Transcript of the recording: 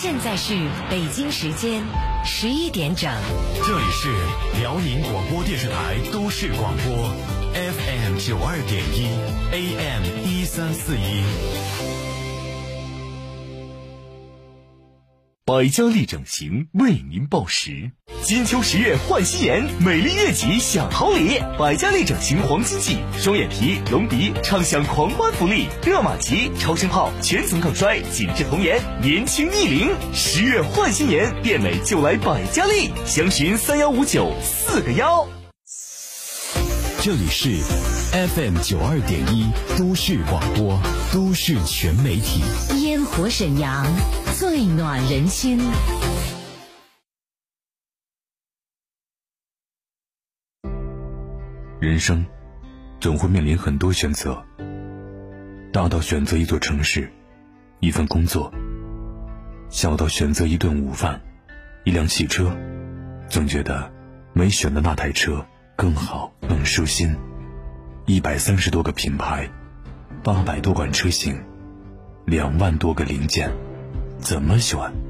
现在是北京时间11点整， 这里是辽宁广播电视台都市广播 FM 92.1 AM 1341。百家丽整形为您报时。金秋10月换新颜，美丽悦己享好礼。百家丽整形黄金季，双眼皮、隆鼻畅享狂欢福利，热玛吉、超声炮全层抗衰，紧致童颜，年轻逆龄。10月换新颜，变美就来百家丽，详询3159-4个1。这里是 FM 92.1都市广播，都市全媒体。 烟火沈阳，最暖人心。 人生总会面临很多选择，大到选择一座城市、一份工作，小到选择一顿午饭、一辆汽车，总觉得没选的那台车更好更舒心。130多个品牌，800多款车型，2万多个零件，怎么选